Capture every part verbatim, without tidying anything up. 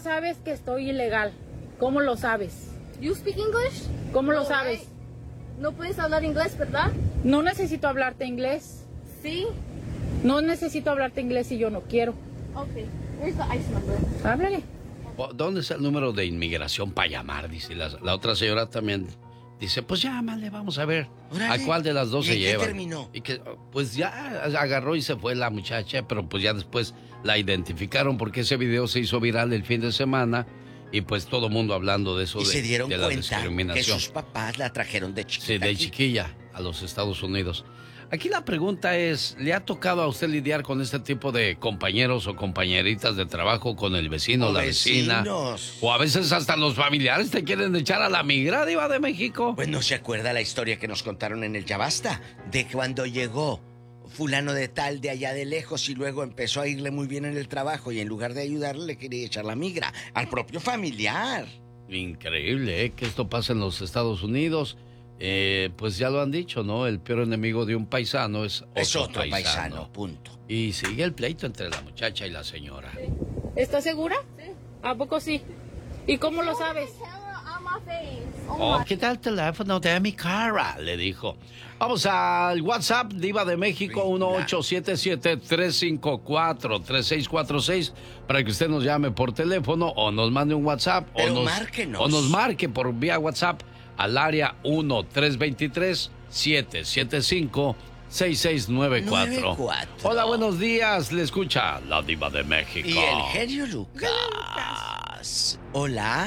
sabes que estoy ilegal? ¿Cómo lo sabes? You speak English? ¿Cómo lo No, sabes? right? No puedes hablar inglés, ¿verdad? No necesito hablarte inglés. Sí. No necesito hablarte inglés si yo no quiero. Okay. Here's the ice number. Háblale. ¿Dónde está el número de inmigración para llamar? Dice la, la otra señora también. Dice, pues llámale, vamos a ver. Órale. ¿A cuál de las dos ¿Y se en qué lleva? terminó? Y que, pues ya agarró y se fue la muchacha, pero pues ya después la identificaron porque ese video se hizo viral el fin de semana y pues todo el mundo hablando de eso. Y de, se dieron de la cuenta que discriminación. sus papás la trajeron de chiquita. Sí, de aquí. chiquilla a los Estados Unidos. Aquí la pregunta es, ¿le ha tocado a usted lidiar con este tipo de compañeros o compañeritas de trabajo, con el vecino o la vecina? Vecinos. O a veces hasta los familiares te quieren echar a la migra, diva de México. Pues no se acuerda la historia que nos contaron en el Ya Basta, de cuando llegó fulano de tal de allá de lejos y luego empezó a irle muy bien en el trabajo y en lugar de ayudarle le quería echar la migra al propio familiar. Increíble, ¿eh? Que esto pasa en los Estados Unidos. Eh, pues ya lo han dicho, ¿no? El peor enemigo de un paisano es otro, Es otro paisano. paisano. Punto. Y sigue el pleito entre la muchacha y la señora. ¿Estás segura? Sí. ¿A poco sí? ¿Y cómo lo sabes? Camera on my face. Oh, Oh, my. quita el teléfono de mi cara, le dijo. Vamos al WhatsApp, Diva de México, uno ocho siete siete, tres cinco cuatro, tres seis cuatro seis, para que usted nos llame por teléfono o nos mande un WhatsApp. Pero o nos, márquenos. O nos marque por vía WhatsApp al área uno tres dos tres, siete siete cinco, seis seis nueve cuatro. nueve cuatro. Hola, buenos días, le escucha la Diva de México. Y el genio Lucas. Hola.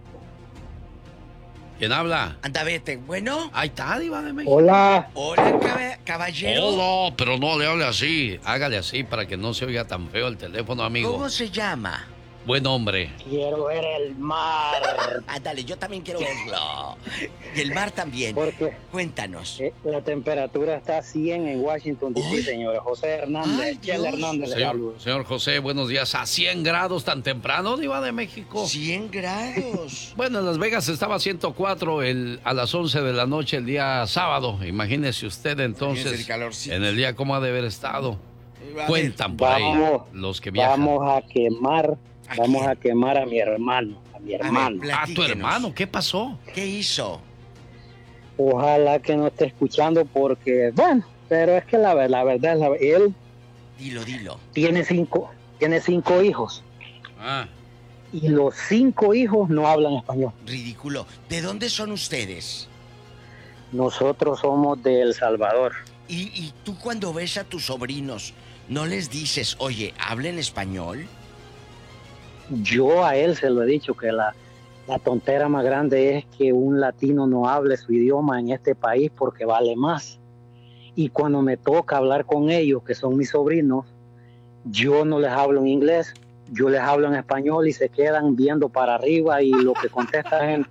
¿Quién habla? Anda, vete. Bueno. Ahí está, Diva de México. Hola. Hola, cab- caballero. Hola, pero no le hable así. Hágale así para que no se oiga tan feo el teléfono, amigo. ¿Cómo se llama? Buen hombre. Quiero ver el mar. Ándale, yo también quiero verlo. Y el mar también. Porque Cuéntanos. eh, la temperatura está a cien en Washington, D C, Uy. señora. José Hernández. Ay, Chel Dios. Hernández. le Señor, saluda. señor José, buenos días. ¿A cien grados tan temprano, Diva de México? cien grados. Bueno, en Las Vegas estaba a ciento cuatro el, a las once de la noche el día sábado. Imagínese usted Imagínese entonces el calorcito. en el día cómo ha de haber estado. A ver, Cuentan por ahí Vamos, los que viajan. Vamos a quemar, ¿A vamos quién? a quemar a mi hermano, a mi ver, hermano. pla- A tu platíquenos. hermano, ¿qué pasó? ¿Qué hizo? Ojalá que no esté escuchando porque, bueno, pero es que la, ver- la verdad es la él Dilo, dilo. tiene cinco, tiene cinco hijos Ah, y los cinco hijos no hablan español. Ridículo. ¿De dónde son ustedes? Nosotros somos de El Salvador. Y, y tú cuando ves a tus sobrinos, ¿no les dices, oye, hablen español? Yo a él se lo he dicho que la, la tontera más grande es que un latino no hable su idioma en este país porque vale más. Y cuando me toca hablar con ellos, que son mis sobrinos, yo no les hablo en inglés, yo les hablo en español y se quedan viendo para arriba y lo que contestan es,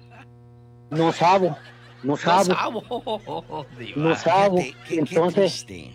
no sabo, no no sabo, sabo, Diva. no sabo. Fíjate, qué- qué Entonces, triste.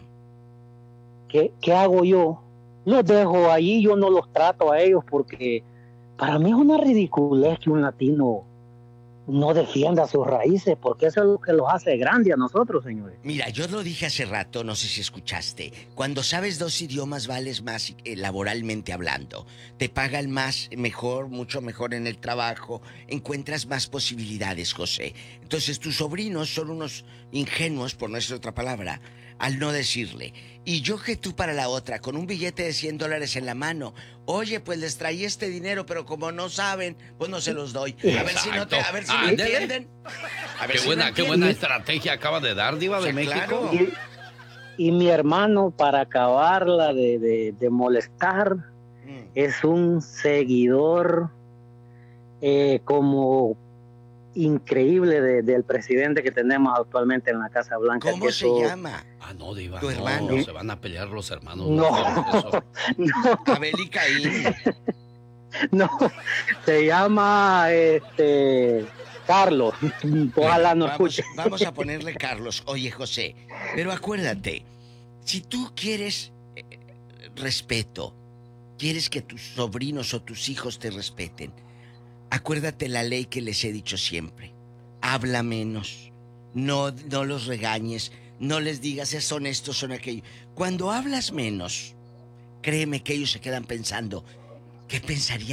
¿qué, ¿qué hago yo? Los dejo allí, yo no los trato a ellos porque para mí es una ridiculez que un latino no defienda sus raíces, porque eso es lo que los hace grandes a nosotros, señores. Mira, yo lo dije hace rato, no sé si escuchaste. Cuando sabes dos idiomas vales más eh, laboralmente hablando. Te pagan más, mejor, mucho mejor en el trabajo. Encuentras más posibilidades, José. Entonces tus sobrinos son unos ingenuos, por no decir otra palabra, al no decirle. Y yo que tú para la otra, con un billete de cien dólares en la mano. Oye, pues les traí este dinero, pero como no saben, pues no se los doy. A ver si no te, a ver si me Ándele. entienden. A ver Qué si buena, me qué buena entienden. estrategia acaba de dar, Diva de Sí, México. claro. Y, y mi hermano, para acabarla de, de, de molestar, Mm. es un seguidor eh, como increíble de- del presidente que tenemos actualmente en la Casa Blanca. ¿Cómo que se eso- llama? Ah, no, Diva, Tu no, hermano. se van a pelear los hermanos. No. hagamos eso. No, Abel y Caín. no, se llama este Carlos. Ojalá no vamos, escuche. vamos a ponerle Carlos. Oye, José, pero acuérdate, si tú quieres eh, respeto, quieres que tus sobrinos o tus hijos te respeten, acuérdate la ley que les he dicho siempre. Habla menos, no, no los regañes, no les digas es son estos, son aquellos. Cuando hablas menos, créeme que ellos se quedan pensando, ¿qué pensaría